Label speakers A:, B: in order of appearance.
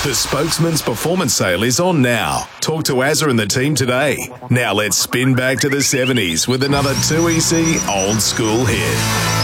A: The Spokesman's performance sale is on now. Talk to Azza and the team today. Now let's spin back to the 70s with another 2EC old school hit.